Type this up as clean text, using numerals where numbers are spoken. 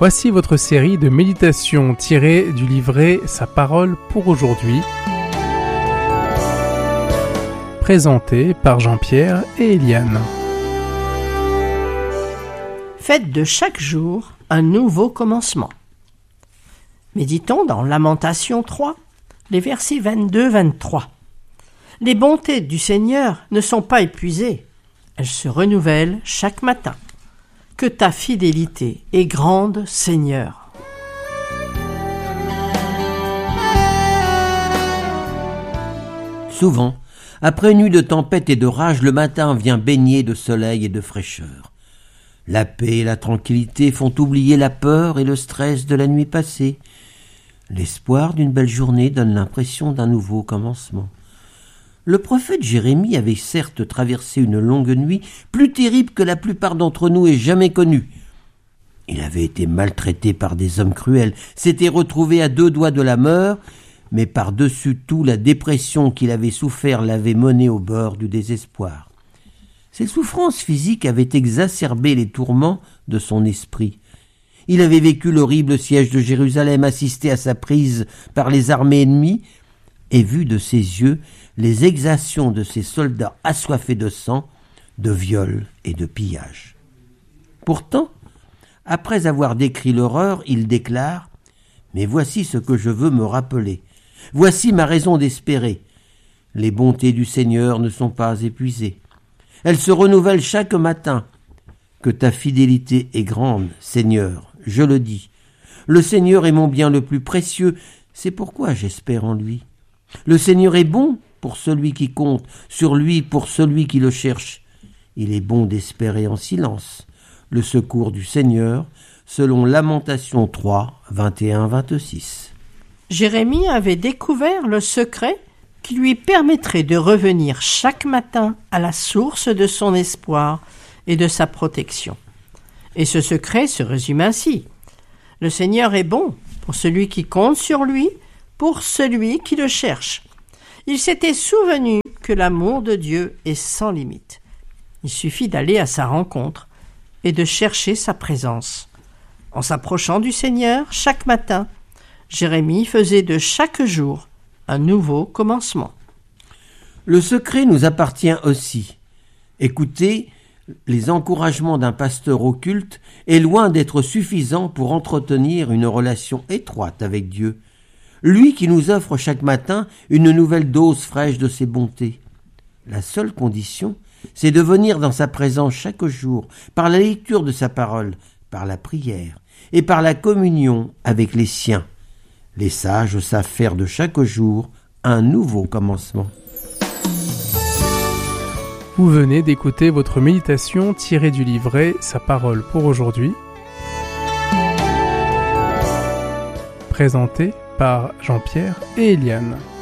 Voici votre série de méditations tirées du livret Sa parole pour aujourd'hui, présentée par Jean-Pierre et Eliane. Faites de chaque jour un nouveau commencement. Méditons dans Lamentations 3, les versets 22-23. Les bontés du Seigneur ne sont pas épuisées, elles se renouvellent chaque matin. Que ta fidélité est grande, Seigneur. Souvent, après une nuit de tempête et de rage, le matin vient baigner de soleil et de fraîcheur. La paix et la tranquillité font oublier la peur et le stress de la nuit passée. L'espoir d'une belle journée donne l'impression d'un nouveau commencement. Le prophète Jérémie avait certes traversé une longue nuit, plus terrible que la plupart d'entre nous ait jamais connue. Il avait été maltraité par des hommes cruels, s'était retrouvé à 2 doigts de la mort, mais par-dessus tout, la dépression qu'il avait souffert l'avait mené au bord du désespoir. Ces souffrances physiques avaient exacerbé les tourments de son esprit. Il avait vécu l'horrible siège de Jérusalem, assisté à sa prise par les armées ennemies, et vu de ses yeux les exactions de ces soldats assoiffés de sang, de viols et de pillage. Pourtant, après avoir décrit l'horreur, il déclare « Mais voici ce que je veux me rappeler. Voici ma raison d'espérer. Les bontés du Seigneur ne sont pas épuisées. Elles se renouvellent chaque matin. Que ta fidélité est grande, Seigneur, je le dis. Le Seigneur est mon bien le plus précieux, c'est pourquoi j'espère en lui. Le Seigneur est bon pour celui qui compte, sur lui pour celui qui le cherche. Il est bon d'espérer en silence le secours du Seigneur, selon Lamentations 3, 21-26. Jérémie avait découvert le secret qui lui permettrait de revenir chaque matin à la source de son espoir et de sa protection. Et ce secret se résume ainsi. Le Seigneur est bon pour celui qui compte sur lui, pour celui qui le cherche. Il s'était souvenu que l'amour de Dieu est sans limite. Il suffit d'aller à sa rencontre et de chercher sa présence. En s'approchant du Seigneur chaque matin, Jérémie faisait de chaque jour un nouveau commencement. Le secret nous appartient aussi. Écoutez, les encouragements d'un pasteur occulte est loin d'être suffisant pour entretenir une relation étroite avec Dieu. Lui qui nous offre chaque matin une nouvelle dose fraîche de ses bontés. La seule condition, c'est de venir dans sa présence chaque jour, par la lecture de sa parole, par la prière et par la communion avec les siens. Les sages savent faire de chaque jour un nouveau commencement. Vous venez d'écouter votre méditation tirée du livret Sa parole pour aujourd'hui, présentée par Jean-Pierre et Eliane.